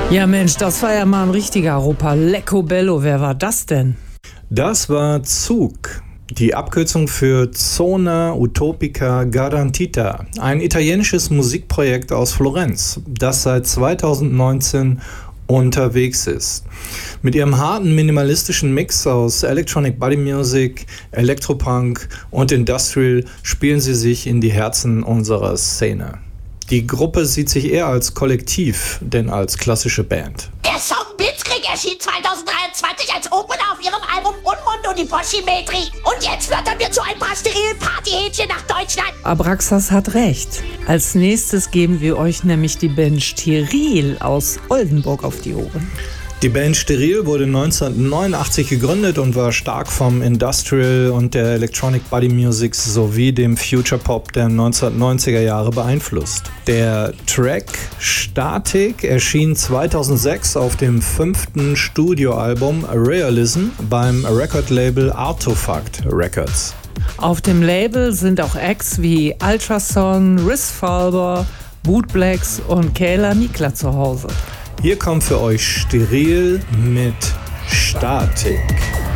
Ja Mensch, das war ja mal ein richtiger Rupper. Lecco Bello, wer war das denn? Das war Zug, die Abkürzung für Zona Utopica Garantita, ein italienisches Musikprojekt aus Florenz, das seit 2019 unterwegs ist. Mit ihrem harten minimalistischen Mix aus Electronic Body Music, Elektropunk und Industrial spielen sie sich in die Herzen unserer Szene. Die Gruppe sieht sich eher als Kollektiv, denn als klassische Band. Der Song Blitzkrieg erschien 2023 als Opener auf ihrem Album Unmundo di Poschimetri. Und jetzt flattern wir zu ein paar sterilen Partyhähnchen nach Deutschland. Abraxas hat recht. Als nächstes geben wir euch nämlich die Band Steril aus Oldenburg auf die Ohren. Die Band Steril wurde 1989 gegründet und war stark vom Industrial und der Electronic Body Music sowie dem Future Pop der 1990er Jahre beeinflusst. Der Track Statik erschien 2006 auf dem 5. Studioalbum Realism beim Recordlabel Artofact Records. Auf dem Label sind auch Acts wie Ultrason, Riz Falber, Bootblacks und Kayla Nikla zu Hause. Hier kommt für euch Steril mit Statik.